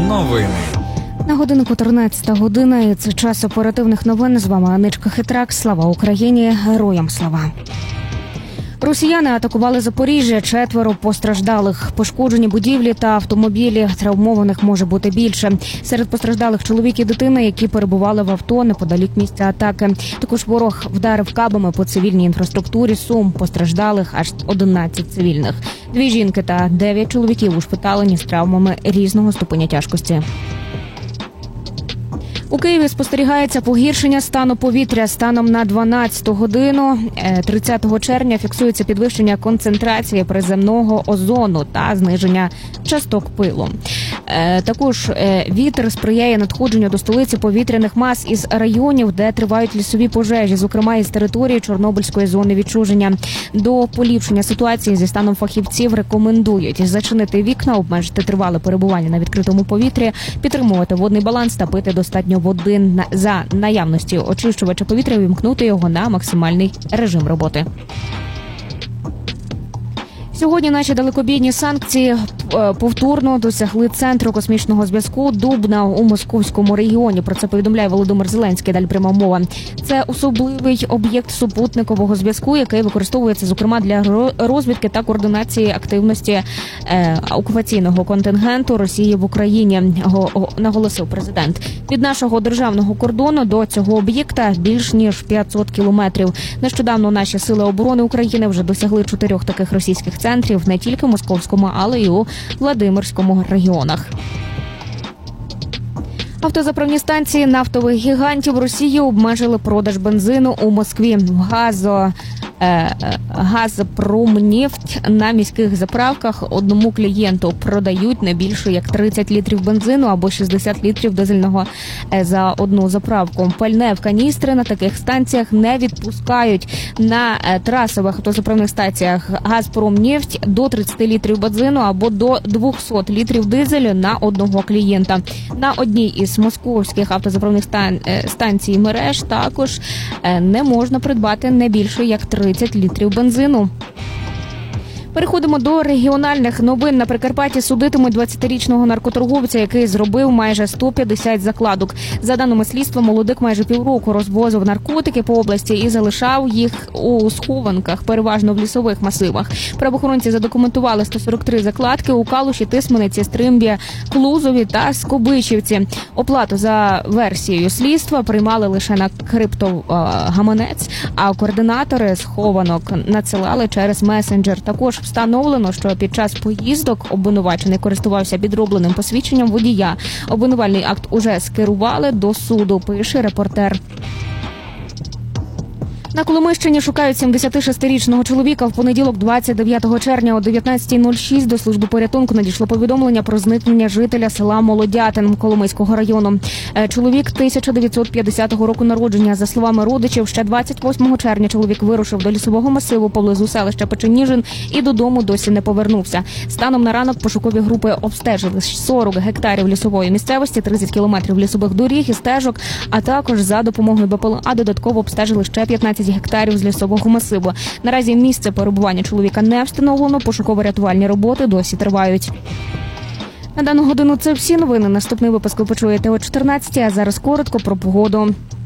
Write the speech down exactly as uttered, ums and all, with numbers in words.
Новини. На годинку тринадцята година, і це час оперативних новин. З вами Аничка Хитрак. Слава Україні! Героям слава! Росіяни атакували Запоріжжя, четверо постраждалих. Пошкоджені будівлі та автомобілі, травмованих може бути більше. Серед постраждалих чоловік і дитина, які перебували в авто неподалік місця атаки. Також ворог вдарив кабами по цивільній інфраструктурі Сум. Постраждалих аж одинадцять цивільних. Дві жінки та дев'ять чоловіків ушпиталені з травмами різного ступеня тяжкості. У Києві спостерігається погіршення стану повітря. Станом на дванадцяту годину тридцятого червня фіксується підвищення концентрації приземного озону та зниження часток пилу. Також вітер сприяє надходженню до столиці повітряних мас із районів, де тривають лісові пожежі, зокрема із території Чорнобильської зони відчуження. До поліпшення ситуації зі станом фахівців рекомендують зачинити вікна, обмежити тривале перебування на відкритому повітрі, підтримувати водний баланс та пити достатньо води. За наявності очищувача повітря вімкнути його на максимальний режим роботи. Сьогодні наші далекобійні санкції повторно досягли центру космічного зв'язку Дубна у Московському регіоні. Про це повідомляє Володимир Зеленський. Далі пряма мова. Це особливий об'єкт супутникового зв'язку, який використовується, зокрема, для розвідки та координації активності е, окупаційного контингенту Росії в Україні, наголосив президент. Від нашого державного кордону до цього об'єкта більш ніж п'ятсот кілометрів. Нещодавно наші сили оборони України вже досягли чотирьох таких російських центрів, не тільки в Московському, але й у Владимирському регіонах. Автозаправні станції нафтових гігантів Росії обмежили продаж бензину у Москві. Газо Газпромнефть на міських заправках одному клієнту продають не більше як тридцять літрів бензину або шістдесят літрів дизельного за одну заправку. Пальне в каністри на таких станціях не відпускають. На трасових автозаправних станціях Газпромнефть до тридцять літрів бензину або до двісті літрів дизелю на одного клієнта. На одній із московських автозаправних станцій мереж також не можна придбати не більше як тридцять літрів бензину. Переходимо до регіональних новин. На Прикарпатті судитимуть двадцятирічного наркоторговця, який зробив майже сто п'ятдесят закладок. За даними слідства, молодик майже півроку розвозив наркотики по області і залишав їх у схованках, переважно в лісових масивах. Правоохоронці задокументували сто сорок три закладки у Калуші, Тисмениці, Стримбі, Клузові та Скобичівці. Оплату за версією слідства приймали лише на криптогаманець, а координатори схованок надсилали через месенджер. Також встановлено, що під час поїздок обвинувачений користувався підробленим посвідченням водія. Обвинувальний акт уже скерували до суду, пише репортер. На Коломийщині шукають сімдесятишестирічного чоловіка. В понеділок, двадцять дев'ятого червня о дев'ятнадцятій нуль шість до служби порятунку надійшло повідомлення про зникнення жителя села Молодятин Коломийського району. Чоловік тисяча дев'ятсот п'ятдесятого року народження. За словами родичів, ще двадцять восьмого червня чоловік вирушив до лісового масиву поблизу селища Печеніжин і додому досі не повернувся. Станом на ранок пошукові групи обстежили сорок гектарів лісової місцевості, тридцять кілометрів лісових доріг і стежок, а також за допомогою БПЛА додатково обстежили ще п'ятнадцять гектарів з лісового масиву. Наразі місце перебування чоловіка не встановлено, пошуково-рятувальні роботи досі тривають. На дану годину це всі новини. Наступний випуск ви почуєте о чотирнадцятій, а зараз коротко про погоду.